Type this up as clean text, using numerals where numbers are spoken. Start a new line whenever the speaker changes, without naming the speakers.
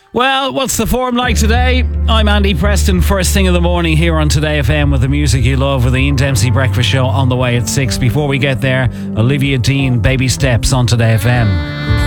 Well, what's the form like today? I'm Andy Preston, first thing in the morning here on Today FM with the music you love with the Ian Dempsey Breakfast Show on the way at 6. Before we get there, Olivia Dean, Baby Steps on Today FM.